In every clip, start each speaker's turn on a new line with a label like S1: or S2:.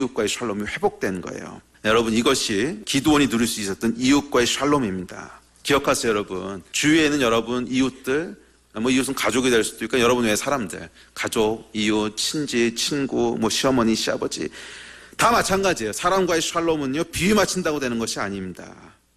S1: 이웃과의 샬롬이 회복된 거예요. 여러분, 이것이 기드온이 누릴 수 있었던 이웃과의 샬롬입니다. 기억하세요, 여러분. 주위에는 여러분 이웃들, 이웃은 가족이 될 수도 있고 여러분 외의 사람들, 가족, 이웃, 친지, 친구, 시어머니, 시아버지 다 마찬가지예요. 사람과의 샬롬은요, 비위 맞춘다고 되는 것이 아닙니다.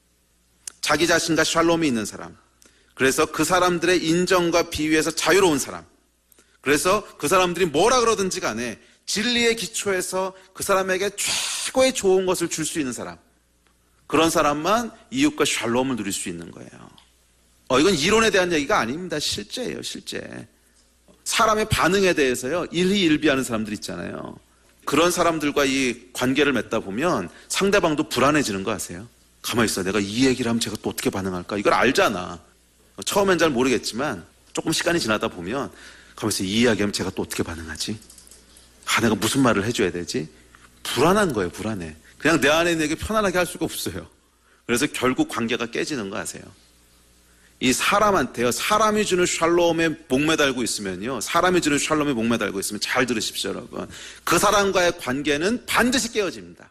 S1: 자기 자신과 샬롬이 있는 사람, 그래서 그 사람들의 인정과 비위에서 자유로운 사람, 그래서 그 사람들이 뭐라 그러든지 간에 진리의 기초에서 그 사람에게 최고의 좋은 것을 줄 수 있는 사람, 그런 사람만 이웃과 샬롬을 누릴 수 있는 거예요. 이건 이론에 대한 얘기가 아닙니다. 실제예요, 실제. 사람의 반응에 대해서요, 일희일비하는 사람들 있잖아요. 그런 사람들과 이 관계를 맺다 보면 상대방도 불안해지는 거 아세요? 가만히 있어. 내가 이 얘기를 하면 제가 또 어떻게 반응할까? 이걸 알잖아. 처음엔 잘 모르겠지만 조금 시간이 지나다 보면 가만히 있어. 이 이야기하면 제가 또 어떻게 반응하지? 내가 무슨 말을 해줘야 되지? 불안한 거예요, 불안해. 그냥 내 안에 내게 편안하게 할 수가 없어요. 그래서 결국 관계가 깨지는 거 아세요? 이 사람한테요, 사람이 주는 샬롬에 목매달고 있으면요, 사람이 주는 샬롬에 목매달고 있으면 잘 들으십시오, 여러분. 그 사람과의 관계는 반드시 깨어집니다.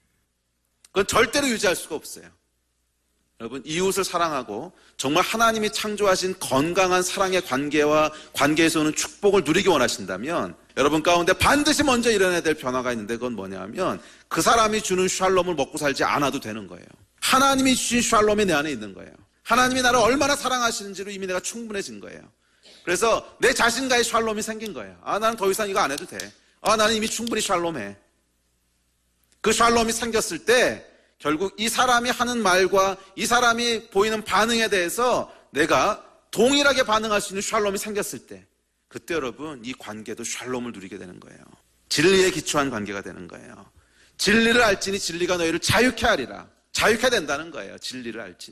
S1: 그건 절대로 유지할 수가 없어요. 여러분, 이웃을 사랑하고 정말 하나님이 창조하신 건강한 사랑의 관계와 관계에서 오는 축복을 누리기 원하신다면 여러분 가운데 반드시 먼저 일어나야 될 변화가 있는데, 그건 뭐냐면 그 사람이 주는 샬롬을 먹고 살지 않아도 되는 거예요. 하나님이 주신 샬롬이 내 안에 있는 거예요. 하나님이 나를 얼마나 사랑하시는지로 이미 내가 충분해진 거예요. 그래서 내 자신과의 샬롬이 생긴 거예요. 나는 더 이상 이거 안 해도 돼. 나는 이미 충분히 샬롬해. 그 샬롬이 생겼을 때 결국 이 사람이 하는 말과 이 사람이 보이는 반응에 대해서 내가 동일하게 반응할 수 있는 샬롬이 생겼을 때, 그때 여러분 이 관계도 샬롬을 누리게 되는 거예요. 진리에 기초한 관계가 되는 거예요. 진리를 알지니 진리가 너희를 자유케 하리라. 자유케 된다는 거예요. 진리를 알지니.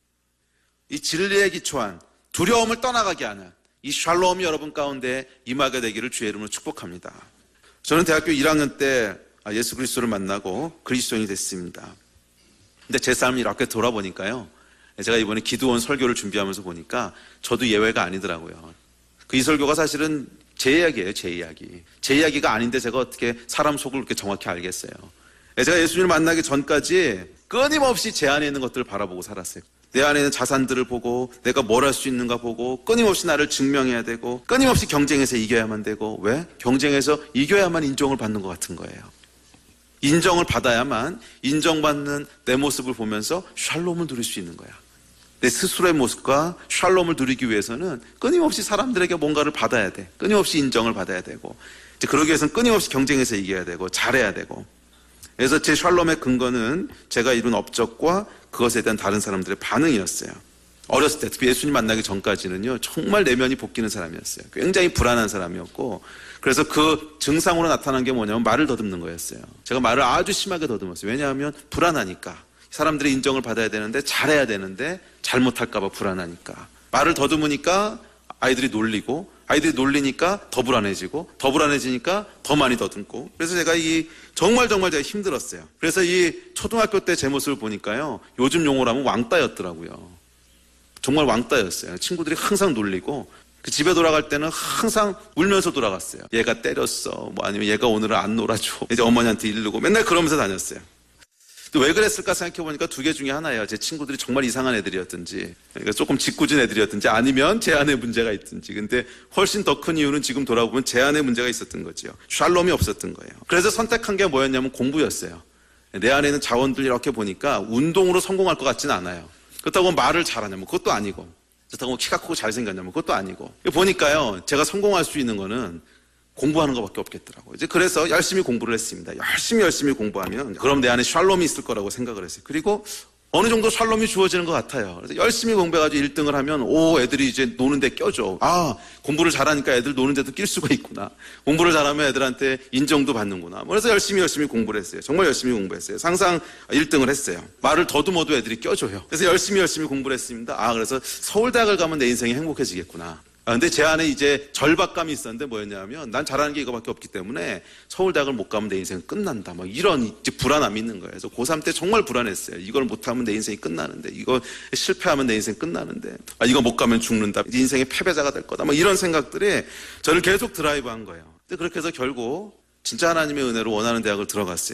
S1: 이 진리에 기초한 두려움을 떠나가게 하는 이 샬롬이 여러분 가운데 임하게 되기를 주의 이름으로 축복합니다. 저는 대학교 1학년 때 예수 그리스도를 만나고 그리스도인이 됐습니다. 근데 제 삶을 이렇게 돌아보니까요, 제가 이번에 기드온 설교를 준비하면서 보니까 저도 예외가 아니더라고요. 이 설교가 사실은 제 이야기예요, 제 이야기. 제 이야기가 아닌데 제가 어떻게 사람 속을 그렇게 정확히 알겠어요. 제가 예수님을 만나기 전까지 끊임없이 제 안에 있는 것들을 바라보고 살았어요. 내 안에 있는 자산들을 보고 내가 뭘 할 수 있는가 보고 끊임없이 나를 증명해야 되고 끊임없이 경쟁해서 이겨야만 되고, 왜? 경쟁해서 이겨야만 인정을 받는 것 같은 거예요. 인정을 받아야만 인정받는 내 모습을 보면서 샬롬을 누릴 수 있는 거야. 내 스스로의 모습과 샬롬을 누리기 위해서는 끊임없이 사람들에게 뭔가를 받아야 돼. 끊임없이 인정을 받아야 되고, 이제 그러기 위해서는 끊임없이 경쟁해서 이겨야 되고 잘해야 되고. 그래서 제 샬롬의 근거는 제가 이룬 업적과 그것에 대한 다른 사람들의 반응이었어요. 어렸을 때, 특히 예수님 만나기 전까지는요, 정말 내면이 볶이는 사람이었어요. 굉장히 불안한 사람이었고, 그래서 그 증상으로 나타난 게 뭐냐면 말을 더듬는 거였어요. 제가 말을 아주 심하게 더듬었어요. 왜냐하면 불안하니까. 사람들의 인정을 받아야 되는데, 잘해야 되는데 잘못할까 봐 불안하니까. 말을 더듬으니까 아이들이 놀리고, 아이들이 놀리니까 더 불안해지고, 더 불안해지니까 더 많이 더듬고. 그래서 제가 정말 제가 힘들었어요. 그래서 이 초등학교 때 제 모습을 보니까요, 요즘 용어로 하면 왕따였더라고요. 정말 왕따였어요. 친구들이 항상 놀리고, 그 집에 돌아갈 때는 항상 울면서 돌아갔어요. 얘가 때렸어. 아니면 얘가 오늘은 안 놀아줘. 이제 어머니한테 이르고 맨날 그러면서 다녔어요. 또 왜 그랬을까 생각해보니까 두 개 중에 하나예요. 제 친구들이 정말 이상한 애들이었든지, 그러니까 조금 짓궂은 애들이었든지, 아니면 제 안에 문제가 있든지. 근데 훨씬 더 큰 이유는 지금 돌아보면 제 안에 문제가 있었던 거죠. 샬롬이 없었던 거예요. 그래서 선택한 게 뭐였냐면 공부였어요. 내 안에 있는 자원들 이렇게 보니까 운동으로 성공할 것 같지는 않아요. 그렇다고 말을 잘하냐면 그것도 아니고, 그렇다고 키가 크고 잘생겼냐면 그것도 아니고. 보니까요, 제가 성공할 수 있는 거는 공부하는 것밖에 없겠더라고요. 이제 그래서 열심히 공부를 했습니다. 열심히 공부하면 그럼 내 안에 샬롬이 있을 거라고 생각을 했어요. 그리고 어느 정도 샬롬이 주어지는 것 같아요. 그래서 열심히 공부해가지고 1등을 하면 애들이 이제 노는 데 껴줘. 공부를 잘하니까 애들 노는 데도 낄 수가 있구나. 공부를 잘하면 애들한테 인정도 받는구나. 그래서 열심히 공부를 했어요. 정말 열심히 공부했어요. 항상 1등을 했어요. 말을 더듬어도 애들이 껴줘요. 그래서 열심히 공부를 했습니다. 그래서 서울대학을 가면 내 인생이 행복해지겠구나. 근데 제 안에 이제 절박감이 있었는데 뭐였냐면, 난 잘하는 게 이거밖에 없기 때문에 서울대학을 못 가면 내 인생은 끝난다. 이런 이제 불안함이 있는 거예요. 그래서 고3 때 정말 불안했어요. 이걸 못하면 내 인생이 끝나는데, 이거 실패하면 내 인생 끝나는데, 이거 못 가면 죽는다. 인생의 패배자가 될 거다. 이런 생각들이 저를 계속 드라이브한 거예요. 근데 그렇게 해서 결국 진짜 하나님의 은혜로 원하는 대학을 들어갔어요.